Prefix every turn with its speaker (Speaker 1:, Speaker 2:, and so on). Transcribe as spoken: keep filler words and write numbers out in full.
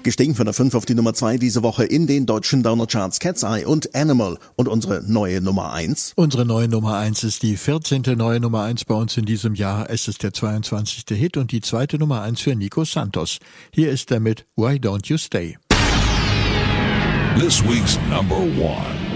Speaker 1: Gestiegen von der fünf auf die Nummer zwei diese Woche in den deutschen Downer-Charts Cat's Eye und Animal. Und unsere neue Nummer eins?
Speaker 2: Unsere neue Nummer eins ist die vierzehnte neue Nummer eins bei uns in diesem Jahr. Es ist der zweiundzwanzigste Hit und die zweite Nummer eins für Nico Santos. Hier ist er mit Why Don't You Stay?
Speaker 3: This week's number one.